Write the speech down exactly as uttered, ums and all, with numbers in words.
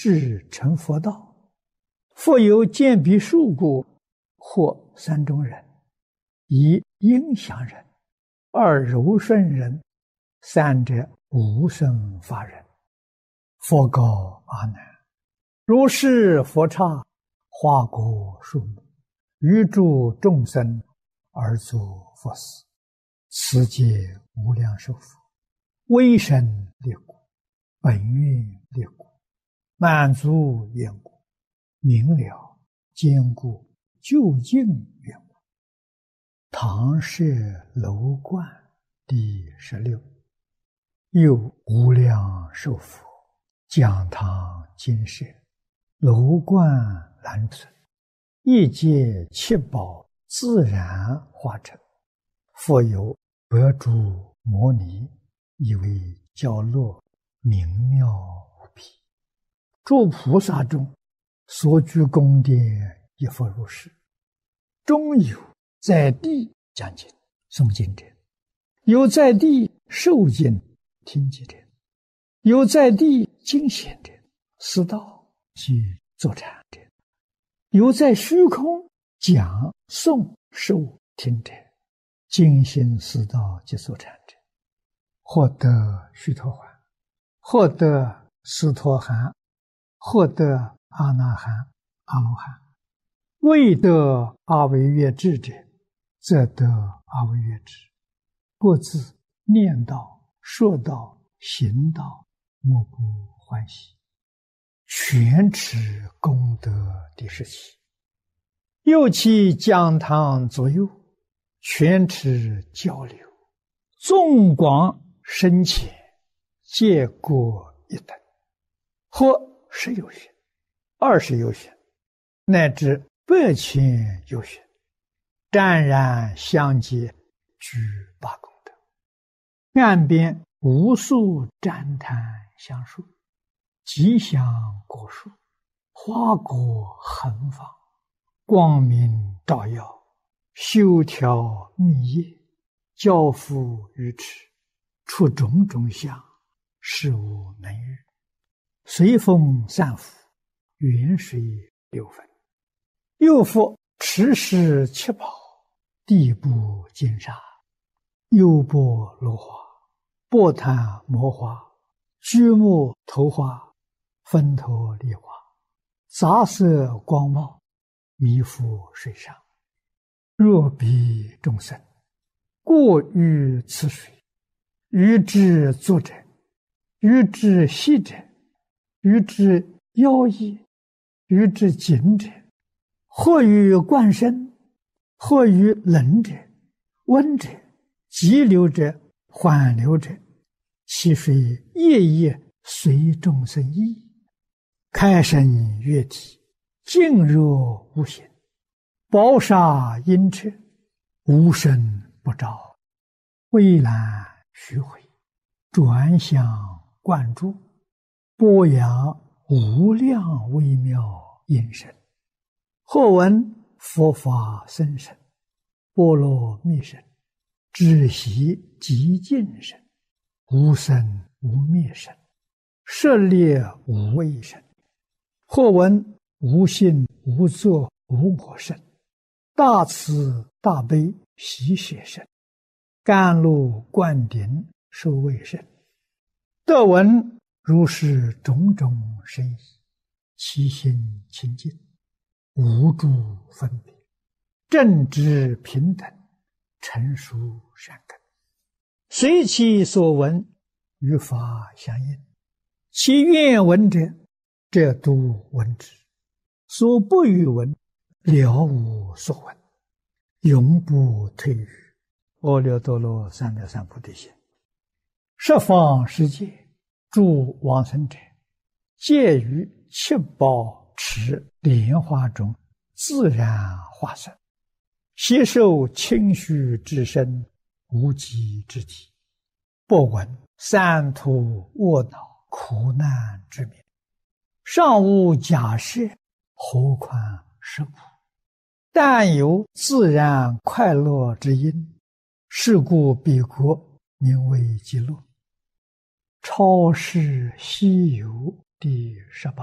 至成佛道。复有见彼数故，或三中人：一应祥人，二柔顺人，三者无生法人。佛告阿难：如是佛刹，花果树木，于诸众生而作佛事，此皆无量寿佛，威神力故，本愿力故，满足愿故，明了坚固究竟愿故。唐舍楼观第十六。又无量寿佛讲堂金舍，楼观栏存，一界七宝自然化成。复有百诸摩尼，以为教落，明妙无比。诸菩萨中所居宫殿，亦复如是。中有在地讲经诵经者，有在地受经听经者，有在地经显者，思道及坐禅者，有在虚空讲诵受听者，精心思道及坐禅者，获得须陀洹，获得斯陀含，获得阿那含、阿罗汉。未得阿惟越致者，则得阿惟越致。各自念道、说道、行道，莫不欢喜。全持功德第十七。又其讲堂左右，全持交流，纵广深浅，皆各一等，或十有寻，二十有寻，乃至百千有寻，湛然相接，具八功德。岸边无数赞叹相述，吉祥果树，花果横放，光明照耀，修条密叶，交付于持，出种种相，事无能喻。随风散伏，远水流分。又复持世七宝，地部金沙，优波罗花，波檀摩花，居木头花，分头梨花，杂色光茂，弥覆水上。若彼众生过于此水，于之坐者，于之息者，于之腰衣，于之颈者，或于冠身，或于冷者、温者、急流者、缓流者，其水夜夜随众生意，开生悦体，静若无形，宝沙阴彻，无声不照，蔚蓝虚回，转向灌注，播扬无量微妙音声。或闻佛法僧声，波罗蜜声，止息极静声，无生无灭声，舍猎无畏声。或闻无性无作无我声，大慈大悲喜舍声，甘露灌顶受畏声。得闻如是种种声意，其心清净，无诸分别，正直平等，成熟善根。随其所闻，与法相应。其愿闻者，则度闻之；所不欲闻，了无所闻，永不退于阿耨多罗三藐三菩提心。十方世界诸往生者，皆于七宝池莲花中自然化身，悉受清虚之身，无极之体，不闻三途卧恼苦难之名，尚无假设，何况实苦？但有自然快乐之因，是故彼国名为极乐。超世西游第十八。